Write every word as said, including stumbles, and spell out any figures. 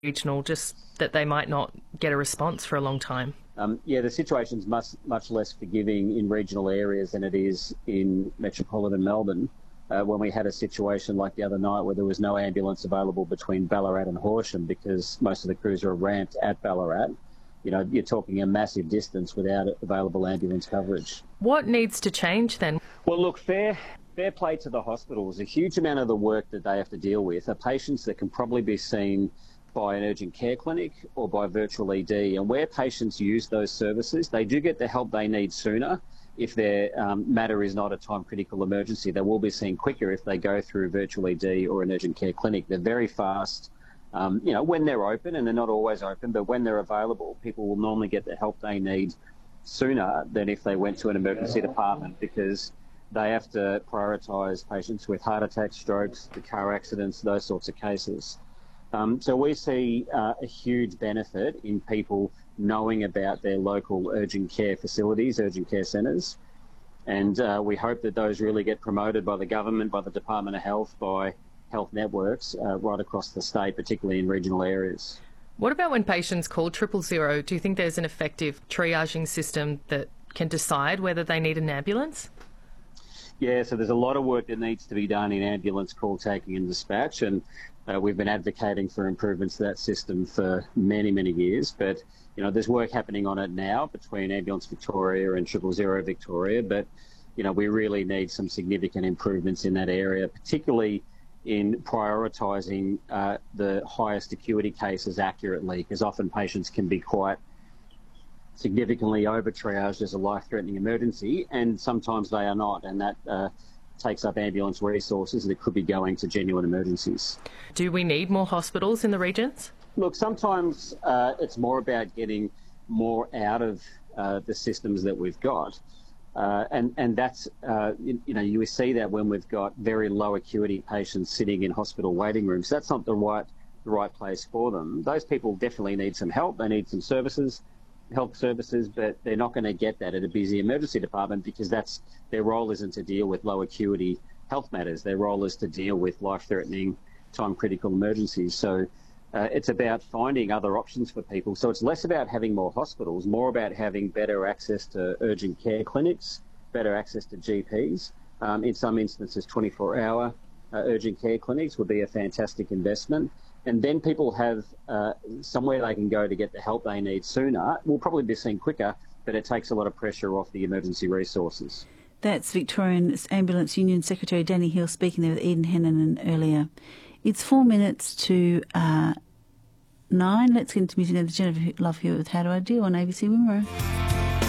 regional, just that they might not get a response for a long time? Um, yeah, the situation's much, much less forgiving in regional areas than it is in metropolitan Melbourne. Uh, when we had a situation like the other night where there was no ambulance available between Ballarat and Horsham because most of the crews are ramped at Ballarat, you know, you're talking a massive distance without available ambulance coverage. What needs to change then? Well, look, fair, fair play to the hospitals. A huge amount of the work that they have to deal with are patients that can probably be seen by an urgent care clinic or by virtual E D. And where patients use those services, they do get the help they need sooner. If their um, matter is not a time-critical emergency, they will be seen quicker if they go through virtual E D or an urgent care clinic. They're very fast, um, you know, when they're open, and they're not always open, but when they're available, people will normally get the help they need sooner than if they went to an emergency department, because they have to prioritise patients with heart attacks, strokes, the car accidents, those sorts of cases. Um, so we see uh, a huge benefit in people knowing about their local urgent care facilities, urgent care centres, and uh, we hope that those really get promoted by the government, by the Department of Health, by health networks uh, right across the state, particularly in regional areas. What about when patients call triple zero? Do you think there's an effective triaging system that can decide whether they need an ambulance? Yeah, so there's a lot of work that needs to be done in ambulance call taking and dispatch, and uh, we've been advocating for improvements to that system for many, many years. But, you know, there's work happening on it now between Ambulance Victoria and Triple Zero Victoria, but, you know, we really need some significant improvements in that area, particularly in prioritising uh, the highest acuity cases accurately, because often patients can be quite significantly over-triaged as a life-threatening emergency, and sometimes they are not, and that uh, takes up ambulance resources that could be going to genuine emergencies. Do we need more hospitals in the regions? Look, sometimes uh, it's more about getting more out of uh, the systems that we've got, uh, and, and that's, uh, you, you know, you see that when we've got very low acuity patients sitting in hospital waiting rooms. That's not the right, the right place for them. Those people definitely need some help, they need some services, health services, but they're not going to get that at a busy emergency department, because that's their role isn't to deal with low acuity health matters. Their role is to deal with life-threatening, time-critical emergencies. So uh, it's about finding other options for people. So it's less about having more hospitals, more about having better access to urgent care clinics, better access to G Ps. Um, in some instances, twenty-four hour uh, urgent care clinics would be a fantastic investment. And then people have uh, somewhere they can go to get the help they need sooner. We'll probably be seen quicker, but it takes a lot of pressure off the emergency resources. That's Victorian Ambulance Union Secretary Danny Hill speaking there with Eden Hennanen earlier. It's four minutes to uh, nine. Let's get into music now. The Jennifer Love Hewitt with How Do I Do on A B C Wimmera.